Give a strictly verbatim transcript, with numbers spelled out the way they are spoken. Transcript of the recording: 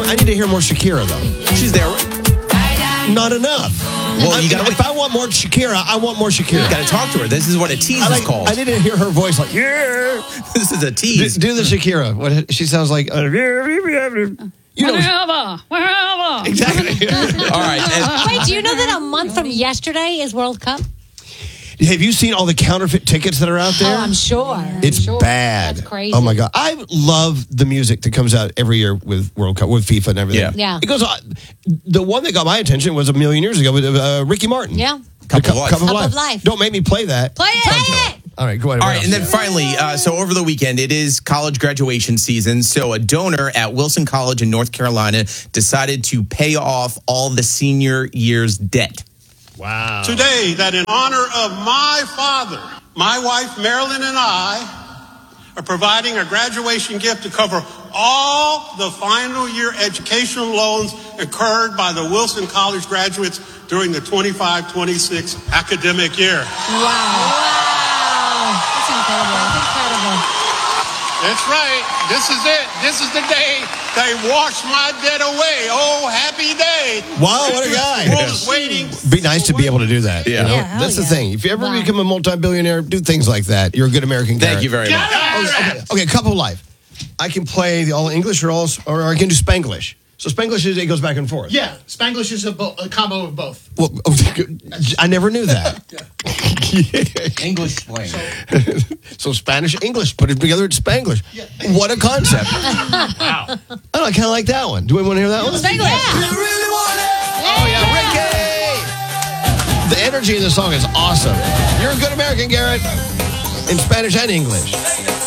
I need to hear more Shakira, though. She's there. Not enough. Well, I, you gotta, if I want more Shakira, I want more Shakira. You got to talk to her. This is what a tease I, like, is called. I need to hear her voice like, yeah. This is a tease. Do, do the Shakira. What she sounds like. Uh, you know, wherever, wherever. exactly. All right. And, Wait, do you know that a month from yesterday is World Cup? Have you seen all the counterfeit tickets that are out there? Oh, I'm sure. It's I'm sure. bad. That's crazy. Oh my god, I love the music that comes out every year with World Cup, with FIFA and everything. Yeah. Yeah. It goes on. The one that got my attention was a million years ago with uh, Ricky Martin. Yeah. Cup The of Life. Cup of Cup Life. of Life. Don't make me play that. Play it. Play it. All right, go ahead. All What right, else? and then finally, uh, so over the weekend, it is college graduation season. So a donor at Wilson College in North Carolina decided to pay off all the senior year's debt. Wow. Today, that in honor of my father, my wife Marilyn and I are providing a graduation gift to cover all the final year educational loans incurred by the Wilson College graduates during the twenty-five twenty-six academic year. Wow. Wow. That's incredible. That's incredible. That's right. This is it. This is the day they wash my debt away. Oh, happy day. Wow, what a guy. The world is waiting. Be nice to be able to do that. Yeah. You know? Yeah, hell That's the yeah. thing. If you ever Wow. become a multi-billionaire, do things like that. You're a good American. Thank Garrett. you very much. Okay, okay, Cup of Life. I can play the all English or all, or I can do Spanglish. So Spanglish is it goes back and forth. Yeah, Spanglish is a, bo- a combo of both. Well, I never knew that. English slang. So Spanish, English, put it together, it's Spanglish. What a concept! Wow. I don't know, I kind of like that one. Do we want to hear that one? Spanglish. Oh yeah, Ricky! The energy in the song is awesome. You're a good American, Garrett, in Spanish and English.